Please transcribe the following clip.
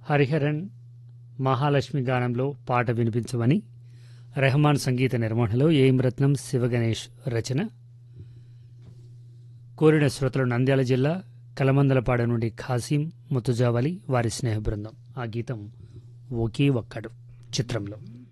హరిహరన్ మహాలక్ష్మి గానంలో పాట వినిపించమని రెహమాన్ సంగీత నిర్వహణలో ఏం రత్నం శివగణేష్ రచన. కోరిన శ్రోతలు నంద్యాల జిల్లా కలమందలపాడు నుండి ఖాసీం ముతుజావలి వారి స్నేహ బృందం. ఆ గీతం ఒకే ఒక్కడు చిత్రంలో.